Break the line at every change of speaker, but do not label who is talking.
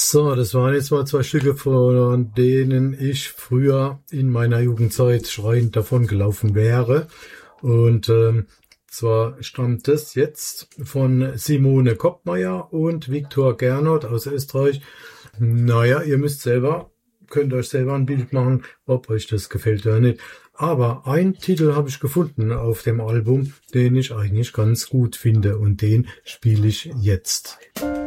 So, das waren jetzt mal 2 Stücke, von denen ich früher in meiner Jugendzeit schreiend davon gelaufen wäre. Und zwar stammt das jetzt von Simone Koppmeier und Viktor Gernot aus Österreich. Naja, ihr könnt euch selber ein Bild machen, ob euch das gefällt oder nicht. Aber einen Titel habe ich gefunden auf dem Album, den ich eigentlich ganz gut finde, und den spiele ich jetzt.